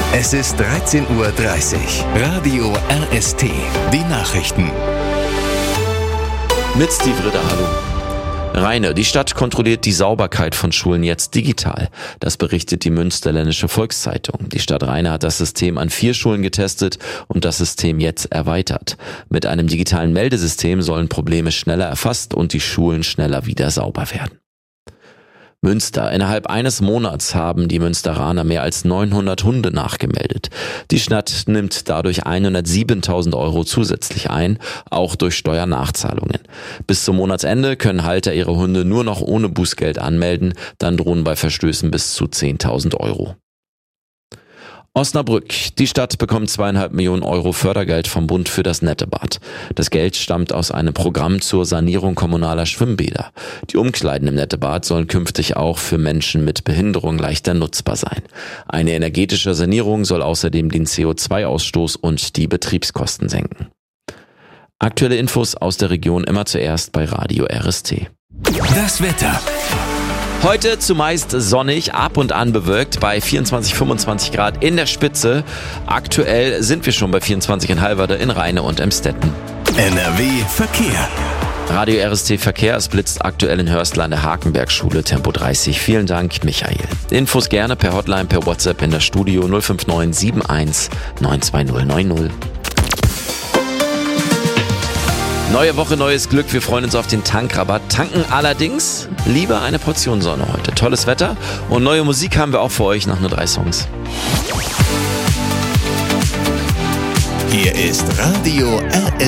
Es ist 13:30 Uhr. Radio RST. Die Nachrichten. Mit Steve Ritter, hallo. Rheine, die Stadt kontrolliert die Sauberkeit von Schulen jetzt digital. Das berichtet die Münsterländische Volkszeitung. Die Stadt Rheine hat das System an 4 Schulen getestet und das System jetzt erweitert. Mit einem digitalen Meldesystem sollen Probleme schneller erfasst und die Schulen schneller wieder sauber werden. Münster. Innerhalb eines Monats haben die Münsteraner mehr als 900 Hunde nachgemeldet. Die Stadt nimmt dadurch 107.000 € zusätzlich ein, auch durch Steuernachzahlungen. Bis zum Monatsende können Halter ihre Hunde nur noch ohne Bußgeld anmelden, dann drohen bei Verstößen bis zu 10.000 €. Osnabrück. Die Stadt bekommt 2,5 Millionen € Fördergeld vom Bund für das Nettebad. Das Geld stammt aus einem Programm zur Sanierung kommunaler Schwimmbäder. Die Umkleiden im Nettebad sollen künftig auch für Menschen mit Behinderung leichter nutzbar sein. Eine energetische Sanierung soll außerdem den CO2-Ausstoß und die Betriebskosten senken. Aktuelle Infos aus der Region immer zuerst bei Radio RST. Das Wetter. Heute zumeist sonnig, ab und an bewölkt bei 24-25 Grad in der Spitze. Aktuell sind wir schon bei 24 in Halverde, in Rheine und Emstetten. NRW Verkehr. Radio RST Verkehr, es blitzt aktuell in Hörstel an der Hakenbergschule, Tempo 30. Vielen Dank, Michael. Infos gerne per Hotline, per WhatsApp in das Studio 059 71 92090. Neue Woche, neues Glück. Wir freuen uns auf den Tankrabatt. Tanken allerdings lieber eine Portion Sonne heute. Tolles Wetter und neue Musik haben wir auch für euch nach nur 3 Songs. Hier ist Radio RST.